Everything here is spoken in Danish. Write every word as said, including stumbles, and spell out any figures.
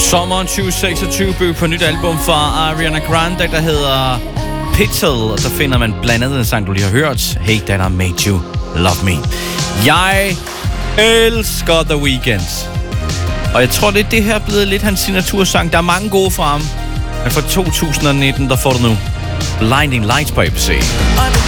Sommeren tyve seksogtyve blev på et nyt album fra Ariana Grande, der hedder Pitzel, og der finder man blandt andet en sang, du lige har hørt, Hey That I Made You Love Me. Jeg elsker The Weeknd, og jeg tror, det er det her blevet lidt hans signatursang. Der er mange gode fra ham, men fra to tusind nitten, der får du nu Blinding Lights på A B C.